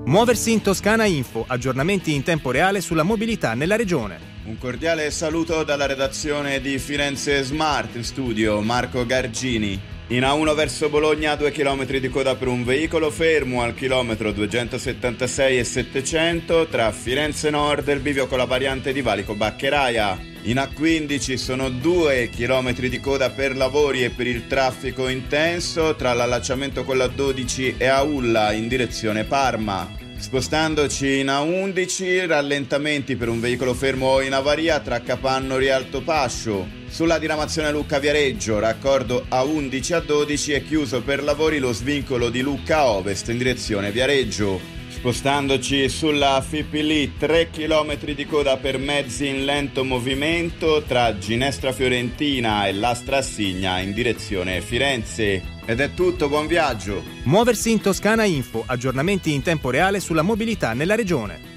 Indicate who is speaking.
Speaker 1: Muoversi in Toscana Info, aggiornamenti in tempo reale sulla mobilità nella regione.
Speaker 2: Un cordiale saluto dalla redazione di Firenze Smart, in studio Marco Gargini. In A1 verso Bologna 2 km di coda per un veicolo fermo al chilometro 276 e 700 tra Firenze Nord e il bivio con la variante di Valico Baccheraia. In A15 sono 2 km di coda per lavori e per il traffico intenso tra l'allacciamento con la 12 e Aulla in direzione Parma. Spostandoci in A11, rallentamenti per un veicolo fermo o in avaria tra Capannori e Altopascio. Sulla diramazione Lucca-Viareggio, raccordo A11 a 12 è chiuso per lavori lo svincolo di Lucca Ovest in direzione Viareggio. Spostandoci sulla Fipili, 3 km di coda per mezzi in lento movimento tra Ginestra Fiorentina e Lastra Assigna in direzione Firenze. Ed è tutto, buon viaggio!
Speaker 1: Muoversi in Toscana Info, aggiornamenti in tempo reale sulla mobilità nella regione.